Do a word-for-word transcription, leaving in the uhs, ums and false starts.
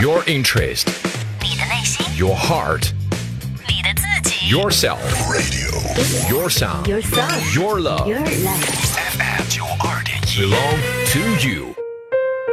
Your interest, 你的内心， your heart, 你的自己 yourself, Radio your sound, Your sound your love Your life F M 九二点一 belong to you.